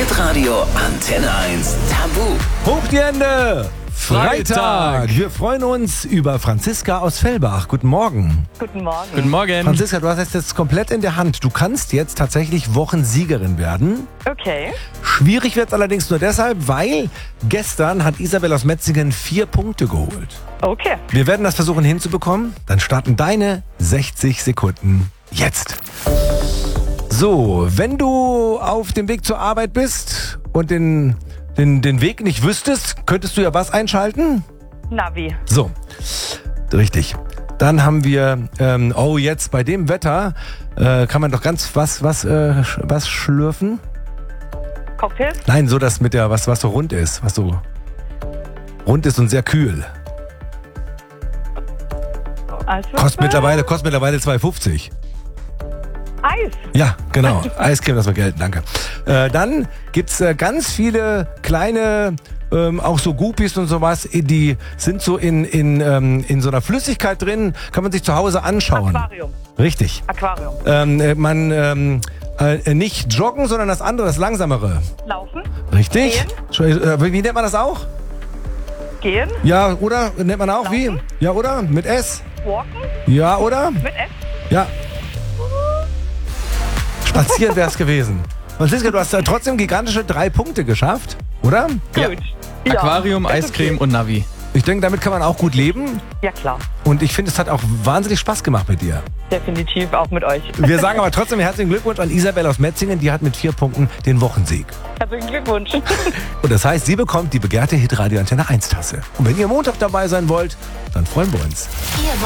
Hitradio Antenne 1 Tabu. Hoch die Hände! Freitag! Wir freuen uns über Franziska aus Fellbach. Guten Morgen. Guten Morgen. Guten Morgen. Franziska, du hast es jetzt komplett in der Hand. Du kannst jetzt tatsächlich Wochensiegerin werden. Okay. Schwierig wird es allerdings nur deshalb, weil gestern hat Isabel aus Metzingen 4 Punkte geholt. Okay. Wir werden das versuchen hinzubekommen. Dann starten deine 60 Sekunden jetzt. So, wenn du auf dem Weg zur Arbeit bist und den Weg nicht wüsstest, könntest du ja was einschalten? Navi. So, richtig. Dann haben wir, jetzt bei dem Wetter kann man doch ganz was schlürfen? Cocktails. Nein, so das mit der, was so rund ist, was so rund ist und sehr kühl. Eiswürfel. Kostet mittlerweile 2,50. Eis. Ja, genau. Eiscreme, das war Geld, danke. Dann gibt's ganz viele kleine, auch so Guppies und sowas, die sind so in so einer Flüssigkeit drin, kann man sich zu Hause anschauen. Aquarium. Richtig. Aquarium. Nicht joggen, sondern das andere, das langsamere. Laufen. Richtig. Wie nennt man das auch? Gehen. Ja, oder? Nennt man auch wie? Laufen. Ja, oder? Mit S? Walken. Ja, oder? Mit S. Ja. Spazieren wäre es gewesen. Franziska, du hast trotzdem gigantische 3 Punkte geschafft, oder? Ja. Gut. Aquarium, ist Eiscreme okay. und Navi. Ich denke, damit kann man auch gut leben. Ja, klar. Und ich finde, es hat auch wahnsinnig Spaß gemacht mit dir. Definitiv auch mit euch. Wir sagen aber trotzdem herzlichen Glückwunsch an Isabel aus Metzingen. Die hat mit 4 Punkten den Wochensieg. Herzlichen Glückwunsch. Und das heißt, sie bekommt die begehrte Hitradio Antenne 1 Tasse. Und wenn ihr Montag dabei sein wollt, dann freuen wir uns.